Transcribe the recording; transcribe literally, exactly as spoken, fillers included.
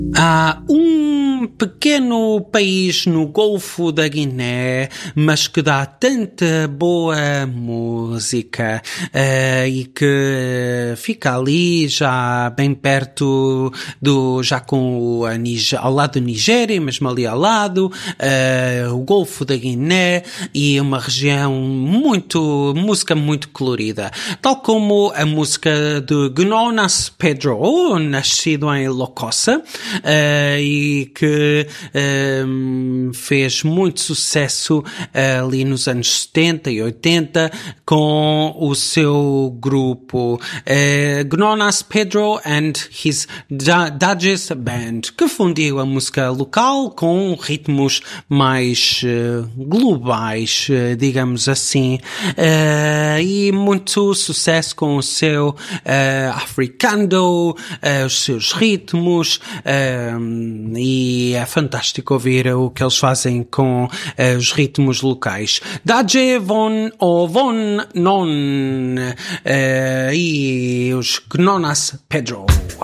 Há um pequeno país no Golfo da Guiné, mas que dá tanta boa música uh, e que fica ali já bem perto do, já com a Niger, ao lado da Nigéria, mesmo ali ao lado, uh, o Golfo da Guiné, e uma região muito, música muito colorida, tal como a música de Jonas Pedro, nascido em Lokossa, Uh, e que uh, fez muito sucesso uh, ali nos anos setenta e oitenta com o seu grupo uh, Jonas Pedro and his Dudges Band, que fundiu a música local com ritmos mais uh, globais, uh, digamos assim, uh, e muito sucesso com o seu uh, africano, uh, os seus ritmos, uh, Um, e é fantástico ouvir o que eles fazem com uh, os ritmos locais. Daje von ou von non uh, e os Jonas Pedro.